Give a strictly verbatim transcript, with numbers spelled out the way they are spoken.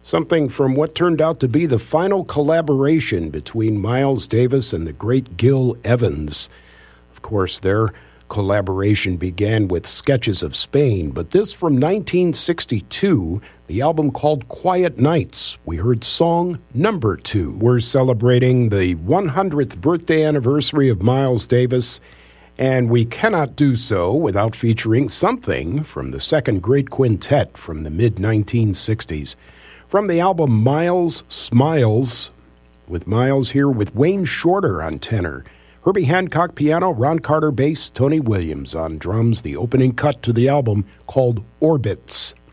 something from what turned out to be the final collaboration between Miles Davis and the great Gil Evans. Of course, their collaboration began with Sketches of Spain, but this from nineteen sixty-two, the album called Quiet Nights. We heard song number two. We're celebrating the one hundredth birthday anniversary of Miles Davis, and we cannot do so without featuring something from the second great quintet from the mid nineteen sixties. From the album Miles Smiles, with Miles here with Wayne Shorter on tenor, Herbie Hancock piano, Ron Carter bass, Tony Williams on drums, the opening cut to the album called Orbits.